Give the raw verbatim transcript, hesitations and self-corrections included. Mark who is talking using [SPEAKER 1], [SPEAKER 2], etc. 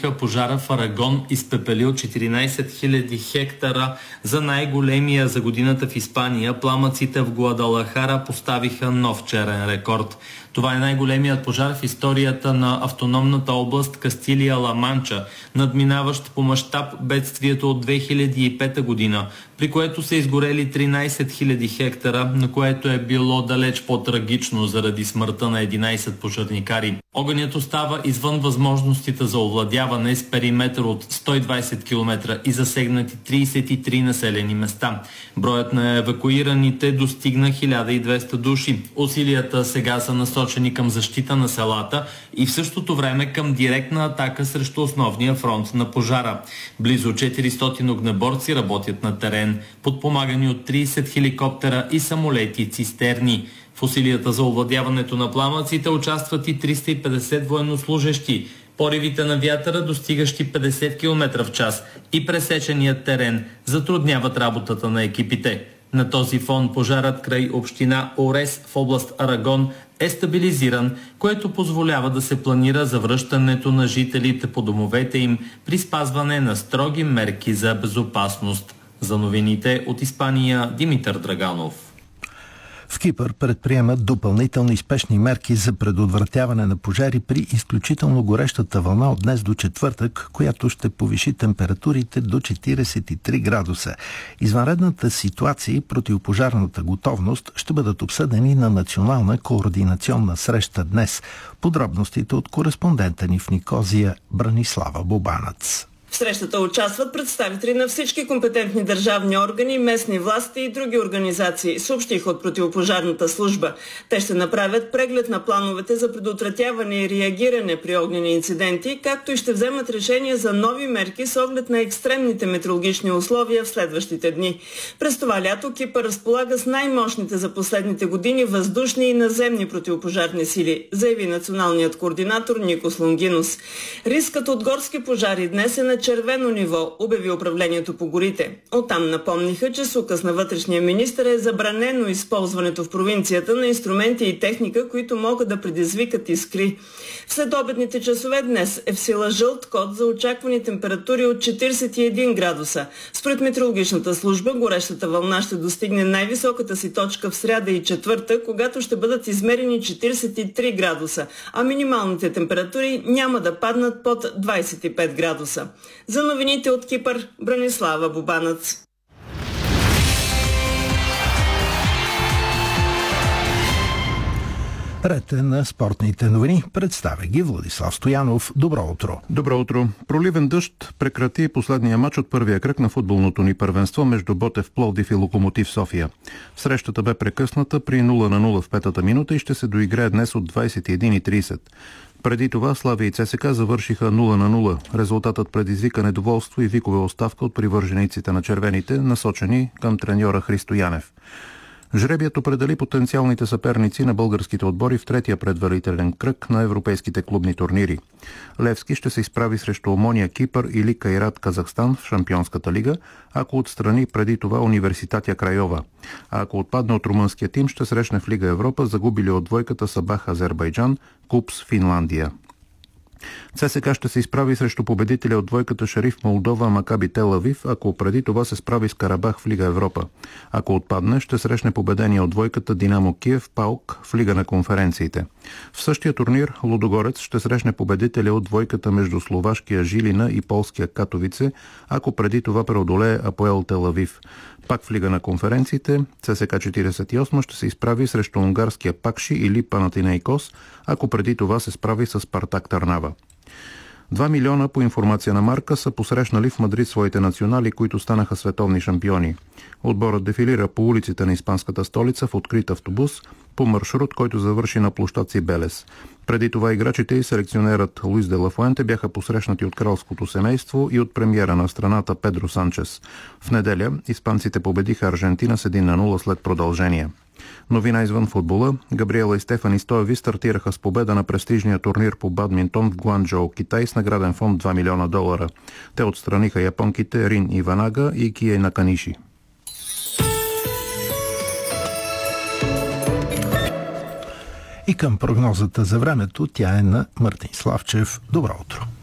[SPEAKER 1] потушиха пожара в Арагон, изпепелил четиринайсет хиляди хектара. За най-големия за годината в Испания пламъците в Гуадалахара поставиха нов черен рекорд. Това е най-големият пожар в историята на автономната област Кастилия-Ла Манча, надминаващ по мащаб бедствието от две хиляди и пета година, при което са изгорели тринайсет хиляди хектара, на което е било далеч по-трагично заради смъртта на единайсет пожарникари. Огънят остава извън възможностите за овладяване с периметър от сто и двайсет километра и засегнати трийсет и три населени места. Броят на евакуираните достигна хиляда и двеста души. Усилията сега са насочени към защита на селата и в същото време към директна атака срещу основния фронт на пожара. Близо четиристотин огнеборци работят на терен, подпомагани от трийсет хеликоптера и самолети цистерни. В усилията за овладяването на пламъците участват и триста и петдесет военнослужещи. Поривите на вятъра, достигащи петдесет километра в час, и пресеченият терен затрудняват работата на екипите. На този фон пожарът край община Орес в област Арагон е стабилизиран, което позволява да се планира завръщането на жителите по домовете им при спазване на строги мерки за безопасност. За новините от Испания, Димитър Драганов.
[SPEAKER 2] В Кипър предприемат допълнителни спешни мерки за предотвратяване на пожари при изключително горещата вълна от днес до четвъртък, която ще повиши температурите до четирийсет и три градуса. Извънредната ситуация и противопожарната готовност ще бъдат обсъдени на национална координационна среща днес. Подробностите от кореспондента ни в Никозия Бранислава Бобанац.
[SPEAKER 3] В срещата участват представители на всички компетентни държавни органи, местни власти и други организации, съобщиха от противопожарната служба. Те ще направят преглед на плановете за предотвратяване и реагиране при огнени инциденти, както и ще вземат решения за нови мерки с оглед на екстремните метеорологични условия в следващите дни. През това лято Кипър разполага с най-мощните за последните години въздушни и наземни противопожарни сили, заяви националният координатор Никос Лонгинос. Рискът от горски пожари днес е на червено ниво, обяви управлението по горите. Оттам напомниха, че с указ на вътрешния министър е забранено използването в провинцията на инструменти и техника, които могат да предизвикат искри. В следобедните часове днес е в сила жълт код за очаквани температури от четирийсет и един градуса. Според метеорологичната служба, горещата вълна ще достигне най-високата си точка в сряда и четвъртък, когато ще бъдат измерени четирийсет и три градуса, а минималните температури няма да паднат под двайсет и пет градуса. За новините от Кипър, Бранислава Бобанац.
[SPEAKER 2] Ред е на спортните новини. Представя ги Владислав Стоянов. Добро утро.
[SPEAKER 4] Добро утро. Проливен дъжд прекрати последния матч от първия кръг на футболното ни първенство между Ботев Пловдив и Локомотив София. Срещата бе прекъсната при нула на нула в петата минута и ще се доиграе днес от двайсет и един и трийсет. Преди това Славия и ЦСКА завършиха нула на нула. Резултатът предизвика недоволство и викове оставка от привържениците на червените, насочени към треньора Христо Янев. Жребият определи потенциалните съперници на българските отбори в третия предварителен кръг на европейските клубни турнири. Левски ще се изправи срещу Омония Кипър или Кайрат Казахстан в Шампионската лига, ако отстрани преди това Университатия Крайова. А ако отпадне от румънския тим, ще срещне в Лига Европа загубили от двойката Сабах Азербайджан, Купс Финландия. ЦСКА ще се изправи срещу победителя от двойката Шериф Молдова Макаби Тел Авив, ако преди това се справи с Карабах в Лига Европа. Ако отпадне, ще срещне победения от двойката Динамо Киев Паук в Лига на конференциите. В същия турнир Лудогорец ще срещне победителя от двойката между словашкия Жилина и полския Катовице, ако преди това преодолее Апоел Тел Авив. Пак в Лига на конференциите, ЦСКА четирийсет и осем ще се изправи срещу унгарския Пакши или Панатинейкос, ако преди това се справи с Спартак Търнава. Два милиона, по информация на Марка, са посрещнали в Мадрид своите национали, които станаха световни шампиони. Отборът дефилира по улиците на испанската столица в открит автобус по маршрут, който завърши на площад Сибелес. Преди това играчите и селекционерът Луис де ла Фуенте бяха посрещнати от кралското семейство и от премиера на страната Педро Санчес. В неделя испанците победиха Аржентина с един на нула след продължение. Новина извън футбола. Габриела и Стефани Стоеви стартираха с победа на престижния турнир по бадминтон в Гуанчжоу, Китай, с награден фонд два милиона долара. Те отстраниха японките Рин Иванага и Кие Наканиши.
[SPEAKER 2] И към прогнозата за времето, тя е на Мартин Славчев. Добро утро!